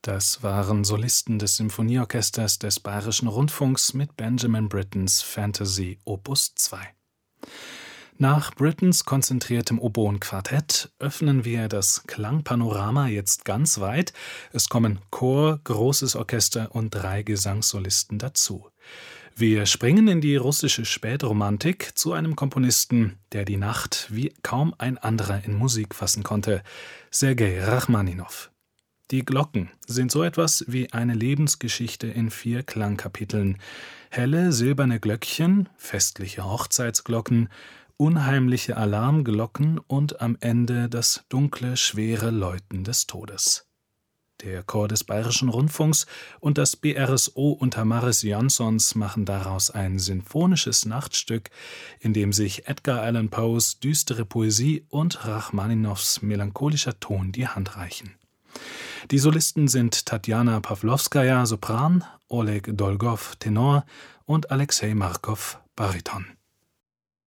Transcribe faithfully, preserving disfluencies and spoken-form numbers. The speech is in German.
Das waren Solisten des Symphonieorchesters des Bayerischen Rundfunks mit Benjamin Brittens Fantasy Opus zwei. Nach Brittens konzentriertem Oboenquartett öffnen wir das Klangpanorama jetzt ganz weit. Es kommen Chor, großes Orchester und drei Gesangssolisten dazu. Wir springen in die russische Spätromantik zu einem Komponisten, der die Nacht wie kaum ein anderer in Musik fassen konnte, Sergei Rachmaninow. Die Glocken sind so etwas wie eine Lebensgeschichte in vier Klangkapiteln. Helle, silberne Glöckchen, festliche Hochzeitsglocken, unheimliche Alarmglocken und am Ende das dunkle, schwere Läuten des Todes. Der Chor des Bayerischen Rundfunks und das B R S O unter Maris Jansons machen daraus ein sinfonisches Nachtstück, in dem sich Edgar Allan Poes düstere Poesie und Rachmaninows melancholischer Ton die Hand reichen. Die Solisten sind Tatjana Pawlowskaja, Sopran, Oleg Dolgow, Tenor und Alexei Markow, Bariton.